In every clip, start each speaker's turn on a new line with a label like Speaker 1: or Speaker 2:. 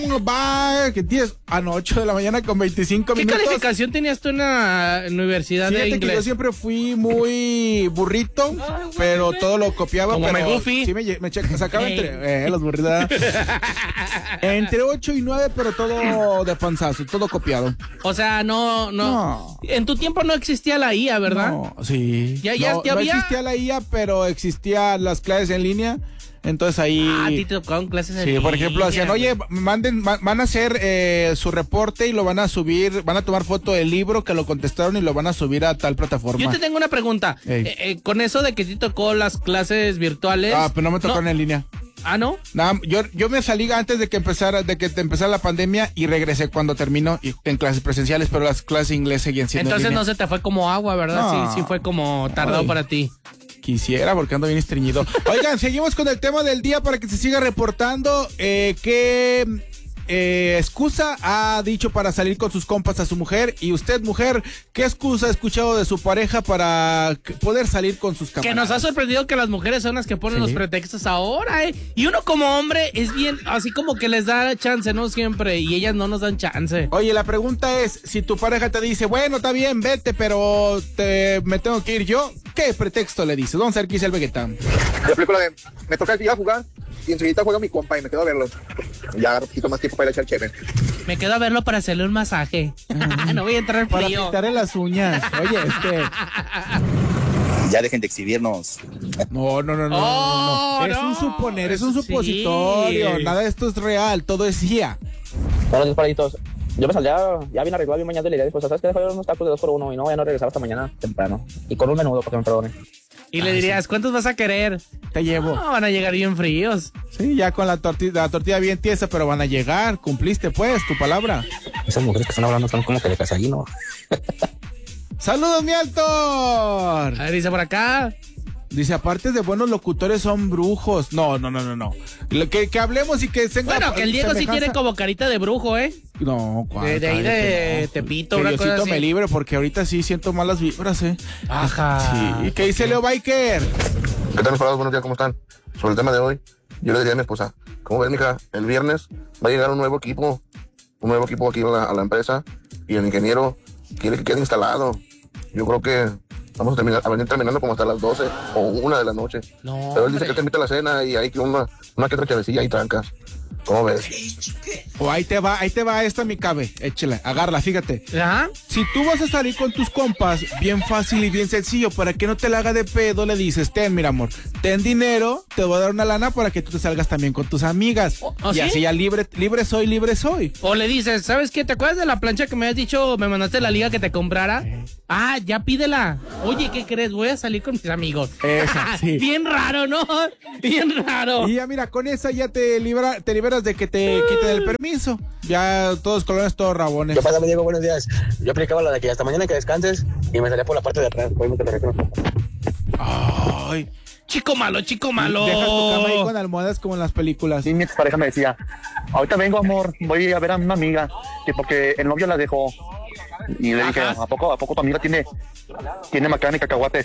Speaker 1: Va, que tienes a 8 de la mañana con 25
Speaker 2: ¿Qué
Speaker 1: minutos.
Speaker 2: calificación tenías tú en la universidad de
Speaker 1: Fíjate
Speaker 2: inglés?
Speaker 1: que yo siempre fui muy burrito, pero todo lo copiaba.
Speaker 2: Como
Speaker 1: pero
Speaker 2: Megufi.
Speaker 1: Sí, sacaba entre los burritos. Entre 8 y 9, pero todo de panzazo, todo copiado.
Speaker 2: O sea, no. En tu tiempo no existía la IA, ¿verdad?
Speaker 1: No, sí.
Speaker 2: Ya
Speaker 1: no
Speaker 2: había.
Speaker 1: existía la IA, pero existían las clases en línea. Entonces ahí...
Speaker 2: Ah, a ti te tocaron clases en
Speaker 1: Sí,
Speaker 2: línea.
Speaker 1: por ejemplo, hacían, oye, van a hacer su reporte y lo van a subir, van a tomar foto del libro que lo contestaron y lo van a subir a tal plataforma.
Speaker 2: Yo te tengo una pregunta. Con eso de que te tocó las clases virtuales...
Speaker 1: Ah, pero no me tocaron en línea.
Speaker 2: ¿Ah, no?
Speaker 1: Nada, yo me salí antes de que empezara la pandemia y regresé cuando terminó en clases presenciales, pero las clases de inglés seguían siendo
Speaker 2: Entonces
Speaker 1: en línea.
Speaker 2: no se te fue como agua, ¿verdad?
Speaker 1: No.
Speaker 2: Sí fue como tardado para ti.
Speaker 1: Quisiera, porque ando bien estreñido. Oigan, seguimos con el tema del día para que se siga reportando. ¿Qué excusa ha dicho para salir con sus compas a su mujer? Y usted, mujer, ¿qué excusa ha escuchado de su pareja para poder salir con sus camaradas?
Speaker 2: Que nos ha sorprendido que las mujeres son las que ponen los pretextos ahora, ¿eh? Y uno como hombre es bien, así como que les da chance, ¿no? Siempre, y ellas no nos dan chance.
Speaker 1: Oye, la pregunta es, si tu pareja te dice, bueno, está bien, vete, pero me tengo que ir yo, ¿qué pretexto le dices? Vamos a ver qué dice el Vegetán.
Speaker 3: La película de, me toca ir a jugar y enseguida juega mi compa y me quedo a verlo. Ya agarro un poquito más tiempo para ir a echar chévere.
Speaker 2: Me quedo a verlo para hacerle un masaje. No voy a entrar
Speaker 1: Para
Speaker 2: frío.
Speaker 1: pintarle las uñas. Oye,
Speaker 4: Ya dejen de exhibirnos.
Speaker 1: No. Es un suponer, es un supositorio.
Speaker 2: Sí.
Speaker 1: Nada de esto es real, todo es IA.
Speaker 5: Buenos días, paraditos. Yo me saldría ya bien arreglado, bien mañana de la idea. Pues, ¿sabes qué? Dejo unos tacos de 2x1 y no voy a no regresar hasta mañana temprano. Y con un menudo para que me perdone.
Speaker 2: Y le dirías, ¿cuántos vas a querer?
Speaker 1: Te llevo.
Speaker 2: No, van a llegar bien fríos.
Speaker 1: Sí, ya con la tortilla bien tiesa, pero van a llegar. Cumpliste, pues, tu palabra.
Speaker 5: Esas mujeres que están hablando son como que de Casarino.
Speaker 1: ¡Saludos, mi Altor!
Speaker 2: A ver, dice por acá.
Speaker 1: Dice, aparte de buenos locutores, son brujos. No. Que hablemos y que tenga...
Speaker 2: Bueno, que el Diego sí tiene como carita de brujo, ¿eh?
Speaker 1: No, ¿cuál?
Speaker 2: De ahí de Tepito,
Speaker 1: que
Speaker 2: una cosa
Speaker 1: Diosito
Speaker 2: así.
Speaker 1: me libre, porque ahorita sí siento malas vibras,
Speaker 2: Ajá.
Speaker 1: Sí, ¿qué dice Leo Biker?
Speaker 3: ¿Qué tal, mis parados? Buenos días, ¿cómo están? Sobre el tema de hoy, yo le diría a mi esposa, ¿cómo ves, mija? El viernes va a llegar un nuevo equipo aquí a la empresa y el ingeniero quiere que quede instalado. Yo creo que vamos a venir terminando como hasta las 12 o 1 de la noche.
Speaker 2: No,
Speaker 3: Pero él dice que te invita a la cena y hay que una que otra chavecilla y trancas. ¿Cómo ves?
Speaker 1: O ahí te va esta, mi cabe. Échela, agárrala, fíjate.
Speaker 2: ¿Ah?
Speaker 1: Si tú vas a salir con tus compas, bien fácil y bien sencillo, para que no te la haga de pedo, le dices, ten, mira, amor, ten dinero, te voy a dar una lana para que tú te salgas también con tus amigas.
Speaker 2: ¿Oh,
Speaker 1: y
Speaker 2: sí?
Speaker 1: así ya libre soy.
Speaker 2: O le dices, ¿sabes qué? ¿Te acuerdas de la plancha que me has dicho, me mandaste la liga que te comprara? Ah, ya pídela. Oye, ¿qué crees? Voy a salir con mis amigos.
Speaker 1: Esa, sí.
Speaker 2: Bien raro, ¿no? Bien raro.
Speaker 1: Y ya mira, con esa ya te liberas de que te quiten el permiso. Ya todos colores, todos rabones.
Speaker 5: ¿Qué pasa, Diego? Buenos días. Yo aplicaba la de que hasta mañana que descanses y me salía por la parte de atrás. Hoy me te lo reconozco.
Speaker 1: Ay,
Speaker 2: Chico malo.
Speaker 1: dejas tu cama ahí con almohadas como en las películas.
Speaker 6: Y mi expareja me decía, ahorita vengo, amor, voy a ver a una amiga, que porque el novio la dejó. Y le dije, ¿a poco tu amiga tiene macana y cacahuates?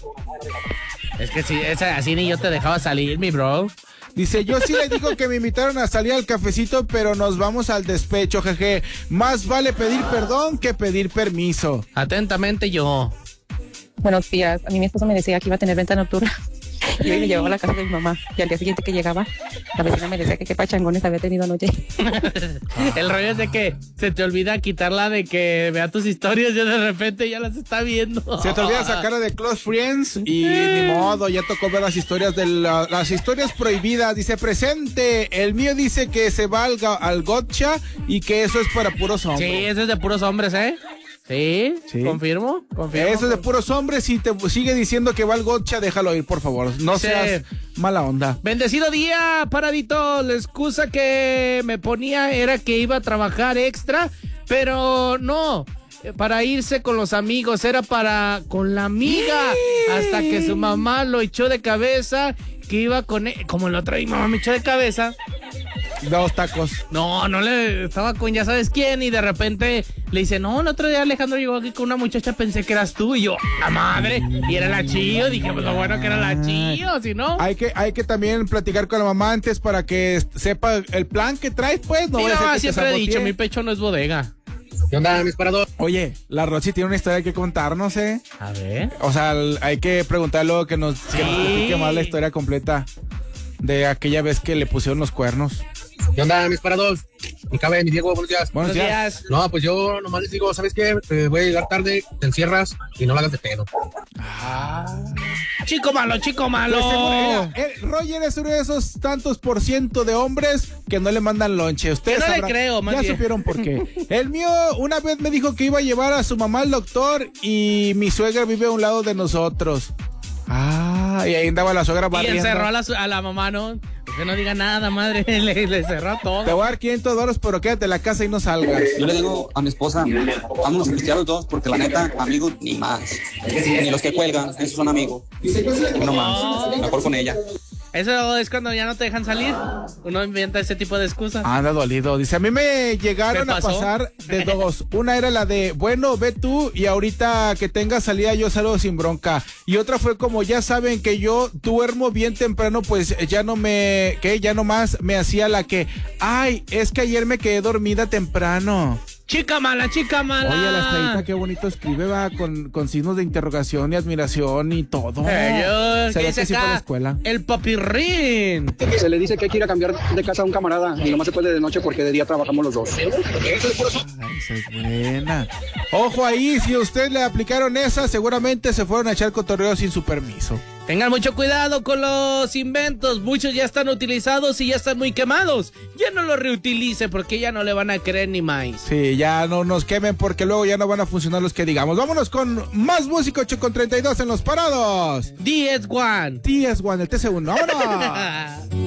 Speaker 2: Es que sí, así ni yo te dejaba salir, mi bro.
Speaker 1: Dice, yo sí le digo que me invitaron a salir al cafecito, pero nos vamos al despecho, jeje. Más vale pedir perdón que pedir permiso.
Speaker 2: Atentamente yo.
Speaker 7: Buenos días. A mí mi esposo me decía que iba a tener venta nocturna. Y hoy me llevaba a la casa de mi mamá. Y al día siguiente que llegaba, la vecina me decía que qué pachangones había tenido anoche.
Speaker 2: El rollo es de que se te olvida quitarla de que vea tus historias y de repente ya las está viendo.
Speaker 1: Se te olvida sacarla de Close Friends y ni modo, ya tocó ver las historias las historias prohibidas. Dice, presente, el mío dice que se va al gotcha y que eso es para puros hombres.
Speaker 2: Sí, eso es de puros hombres, ¿eh? Sí, confirmo.
Speaker 1: Eso es de puros hombres. Si te sigue diciendo que va al gotcha, déjalo ir, por favor. No seas mala onda.
Speaker 2: Bendecido día, paradito. La excusa que me ponía era que iba a trabajar extra, pero no, para irse con los amigos, era con la amiga, hasta que su mamá lo echó de cabeza, que iba con él, como el otro, y mamá me echó de cabeza,
Speaker 1: 2 tacos.
Speaker 2: No le estaba con ya sabes quién y de repente le dice, no, el otro día Alejandro llegó aquí con una muchacha, pensé que eras tú y yo, la madre, y era la Chío, dije, pues lo bueno que era la Chío, si no.
Speaker 1: Hay que también platicar con la mamá antes para que sepa el plan que traes, pues. No,
Speaker 2: siempre he dicho, mi pecho no es bodega.
Speaker 4: ¿Qué onda, mis parados?
Speaker 1: Oye, la Rosy tiene una historia que contarnos, ¿eh?
Speaker 2: A ver.
Speaker 1: O sea, hay que preguntarle que nos platique más la historia completa de aquella vez que le pusieron los cuernos.
Speaker 4: ¿Qué onda, mis parados? Mi Cabe, mi Diego, buenos días.
Speaker 1: Buenos días.
Speaker 4: No, pues yo nomás les digo, ¿sabes qué? Voy a llegar tarde, te encierras y no la hagas de pedo.
Speaker 2: Chico malo.
Speaker 1: Roger es uno de esos tantos % de hombres que no le mandan lonche. Ustedes
Speaker 2: no le creo, más
Speaker 1: ya
Speaker 2: bien.
Speaker 1: supieron por qué. El mío una vez me dijo que iba a llevar a su mamá al doctor y mi suegra vive a un lado de nosotros. Y ahí andaba la suegra barriendo.
Speaker 2: Y encerró a la mamá, ¿no? Que no diga nada, madre, le cerró todo.
Speaker 1: Te voy a dar $500, pero quédate en la casa y no salgas.
Speaker 8: Yo le digo a mi esposa, vámonos a pistear los dos, porque la neta, amigos, ni más. Ni los que cuelgan, esos son amigos. No más, mejor con ella.
Speaker 2: Eso es cuando ya no te dejan salir. Uno inventa ese tipo de excusas.
Speaker 1: Anda dolido. Dice, a mí me llegaron a pasar de 2. Una era la de, bueno, ve tú y ahorita que tengas salida yo salgo sin bronca. Y otra fue como, ya saben que yo duermo bien temprano, pues ya no más me hacía la que, ay, es que ayer me quedé dormida temprano.
Speaker 2: Chica mala.
Speaker 1: Oye, la estrellita qué bonito escribe, va, con signos de interrogación y admiración y todo.
Speaker 2: Se ve
Speaker 1: que sí fue a la escuela.
Speaker 2: El papirrín.
Speaker 9: Se le dice que hay que ir a cambiar de casa a un camarada y nomás se puede de noche porque de día trabajamos los dos.
Speaker 1: Ay, esa es buena. Ojo ahí, si a usted le aplicaron esa, seguramente se fueron a echar cotorreo sin su permiso.
Speaker 2: Tengan mucho cuidado con los inventos. Muchos ya están utilizados y ya están muy quemados. Ya no los reutilice porque ya no le van a creer ni más.
Speaker 1: Sí, ya no nos quemen porque luego ya no van a funcionar los que digamos. Vámonos con más música 8:32 en los parados.
Speaker 2: DS1.
Speaker 1: DS1, el TC1. ¡Vámonos!